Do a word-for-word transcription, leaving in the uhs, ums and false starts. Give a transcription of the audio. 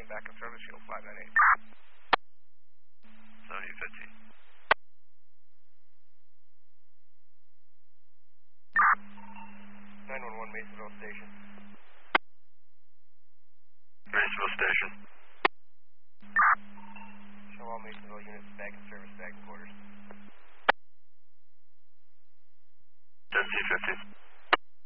Main back in service, shield five nine eight. seventy fifty. nine one one Masonville Station. Masonville Station. Show all Masonville units back in service, back in quarters.